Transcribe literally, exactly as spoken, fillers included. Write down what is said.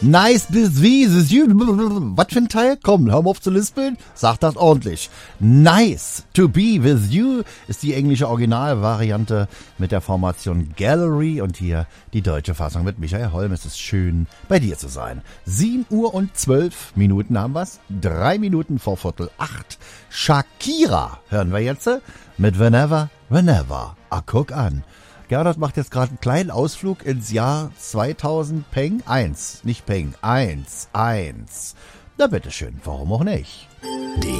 Nice bis wie, was für ein Teil? Komm, hör mal auf zu lispeln. Sag das ordentlich. Nice to be with you ist die englische Originalvariante mit der Formation Gallery und hier die deutsche Fassung mit Michael Holm. Es ist schön, bei dir zu sein. sieben Uhr und zwölf Minuten haben wir's. Drei Minuten vor Viertel acht. Shakira hören wir jetzt mit Whenever, Whenever. Ah, guck an. Gernot macht jetzt gerade einen kleinen Ausflug ins Jahr zweitausend Peng eins. Nicht Peng, eins, eins. Na bitteschön, warum auch nicht? Die